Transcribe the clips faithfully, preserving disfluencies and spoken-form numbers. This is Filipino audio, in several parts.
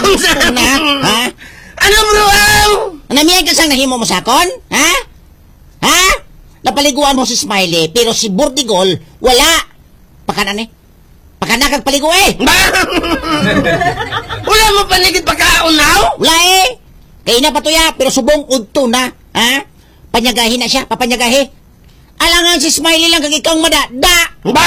Na, ha? Ano bro? Namiyag ka sang nahimo mo sakon? Ha? Ha? Napaliguan mo si Smiley, pero si Burdigol, wala. Pakanan eh. Pakana kag paligo eh. Wala mo paligid pagkaunaw? Wala eh. Kaya na patuya, pero subong udto na. Ha? Panyagahin na siya, papanyagahi. Alangan si Smiley lang kag ikaw madada. Ba?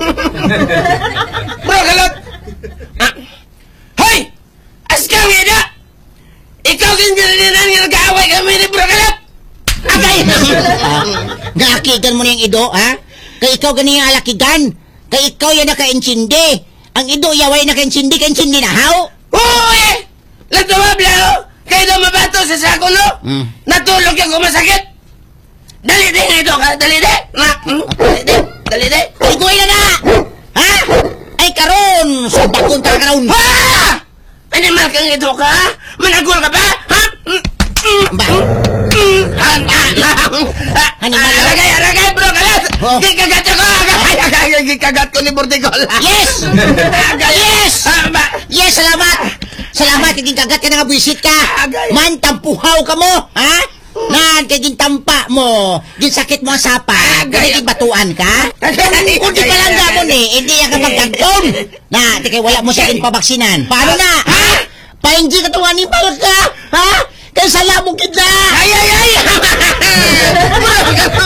Bro, kalot. Ah. Hoy! Askang ida! Ikaw ginjalinan nga nag-aaway kami ni Bro, kalot! Agay! ah, Naakigan mo na yung ido, ha? Kay ikaw gani yung alakigan. Kay ikaw yan naka-insindi. Ang ido yaway naka-insindi, ka-insindi na, haw? Oo eh! Nagtumabla, kayo daw mabato sa sako, no? Mm. Natulog yung kumasakit. Dali din nga ito ka, dali din. Na, mm, dali din, dali din. Paliguay na na! Ha? Ay karon, subakon ka karon. Ha! Animal kang ito ka? Managol ka ba? Ha? Mm, mm, Ba? mm, ha? Animal. Aragay, aragay, bro, kalat! Oh. Gikagat ako! Agay, agay, gikagat ko ni Bortigol. Yes! Agay! Yes! Ah, ba? Yes, salamat! Salamat, kaging kagat ka na nga buisit ka! Agay. Man, tampuhaw ka mo! Ha? Nan, kaging tampa mo! Ginsakit mo ang sapa! Agay. Kaging batuan ka? Agay. Kung di ka lang gamon eh, hindi yan ka magkagtong! Na, di kay wala mo sa akin pabaksinan. Paano na? Ha? Pa-N G ka tuwanin pa ka? Ha? Kaya sala mo kita! Ay, ay, ay!